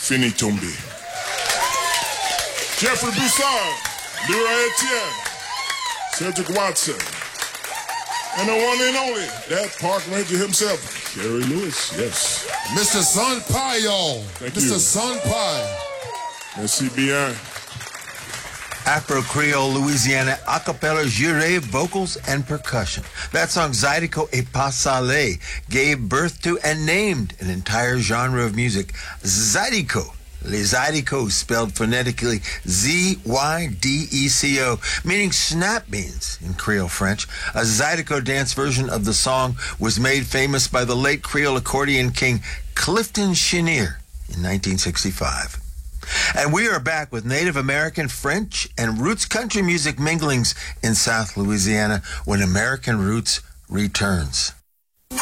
Finitumbi. Jeffrey Broussard, Leroy Etienne, Cedric Watson, and the one and only, that park ranger himself, Kerry Lewis, yes. Mr. Son Pie, y'all. Thank Mr. you. Son Pie. Merci bien. Afro-Creole Louisiana acapella juré vocals and percussion. That song, Zydeco et Pas Salé, gave birth to and named an entire genre of music. Zydeco. Les Zydecos, spelled phonetically Z-Y-D-E-C-O, meaning snap beans in Creole French. A Zydeco dance version of the song was made famous by the late Creole accordion king Clifton Chenier in 1965. And we are back with Native American, French, and roots country music minglings in South Louisiana when American Roots returns.